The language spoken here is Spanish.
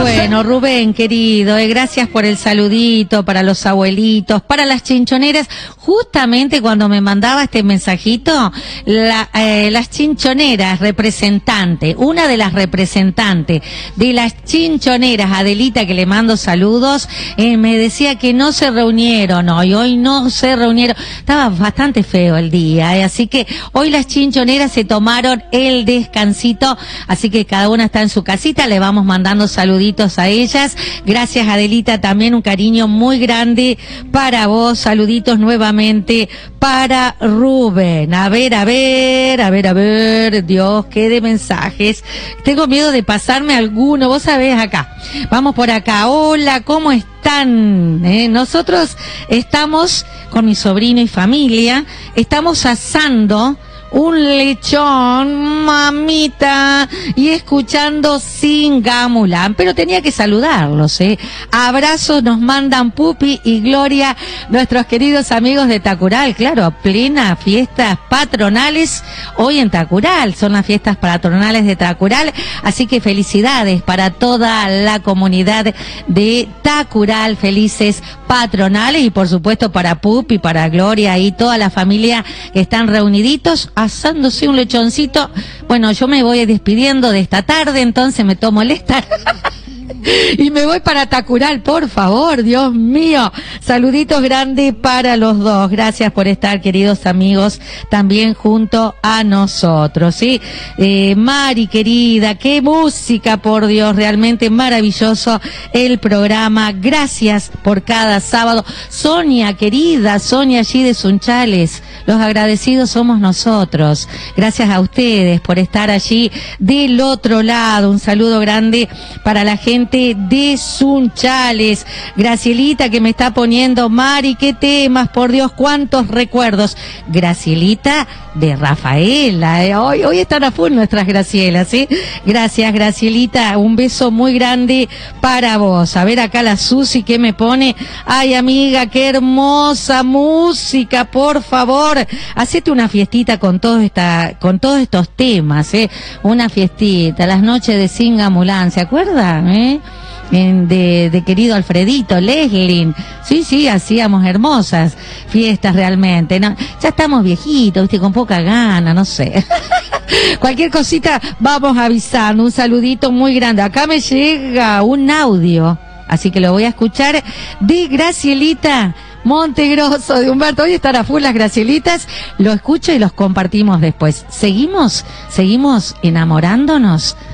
Bueno, Rubén, querido, gracias por el saludito para los abuelitos, para las chinchoneras. Justamente cuando me mandaba este mensajito, las chinchoneras representantes, una de las representantes de las chinchoneras, Adelita, que le mando saludos, me decía que no se reunieron hoy no se reunieron. Estaba bastante feo el día, así que hoy las chinchoneras se tomaron el descansito, así que cada una está en su casita, le vamos mandando saluditos a ellas. Gracias, Adelita, también un cariño muy grande para vos. Saluditos nuevamente para Rubén. A ver, Dios, qué de mensajes. Tengo miedo de pasarme alguno, vos sabés, acá. Vamos por acá. Hola, ¿cómo están? Nosotros estamos con mi sobrino y familia, estamos asando un lechón, mamita, y escuchando Singamulán, pero tenía que saludarlos, Abrazos nos mandan Pupi y Gloria, nuestros queridos amigos de Tacural, claro, plena fiestas patronales hoy en Tacural, son las fiestas patronales de Tacural, así que felicidades para toda la comunidad de Tacural, felices patronales, y por supuesto para Pupi, para Gloria y toda la familia que están reuniditos asándose un lechoncito. Bueno, yo me voy despidiendo de esta tarde, entonces me tomo el estar y me voy para Tacural, por favor, Dios mío. Saluditos grandes para los dos. Gracias por estar, queridos amigos, también junto a nosotros, ¿sí? Mari, querida, qué música, por Dios, realmente maravilloso el programa. Gracias por cada sábado. Sonia, querida, Sonia allí de Sunchales, los agradecidos somos nosotros. Gracias a ustedes por estar allí del otro lado. Un saludo grande para la gente de Sunchales. Gracielita, que me está poniendo, Mari, qué temas, por Dios, cuántos recuerdos. Gracielita de Rafaela, hoy están a full nuestras Gracielas, ¿sí? Gracias, Gracielita, un beso muy grande para vos. A ver acá la Susi, que me pone, ay, amiga, qué hermosa música, por favor, hacete una fiestita con todos estos temas, una fiestita, las noches de Singamulán, ¿se acuerdan, de querido Alfredito, Leslin? Sí, hacíamos hermosas fiestas realmente, ¿no? Ya estamos viejitos, viste, con poca gana, no sé. Cualquier cosita vamos avisando. Un saludito muy grande. Acá me llega un audio, así que lo voy a escuchar, de Gracielita Montegroso, de Humberto. Hoy están a full las Gracielitas, lo escucho y los compartimos después. Seguimos enamorándonos